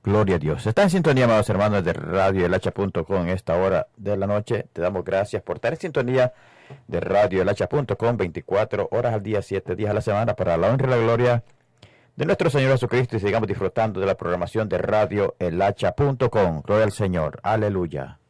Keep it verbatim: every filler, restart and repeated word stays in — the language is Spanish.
Gloria a Dios. Está en sintonía, amados hermanos, de Radio El Hacha punto com en esta hora de la noche. Te damos gracias por estar en sintonía de Radio El Hacha punto com veinticuatro horas al día, siete días a la semana, para la honra y la gloria de nuestro Señor Jesucristo, y sigamos disfrutando de la programación de Radio El Hacha punto com. Gloria al Señor. Aleluya.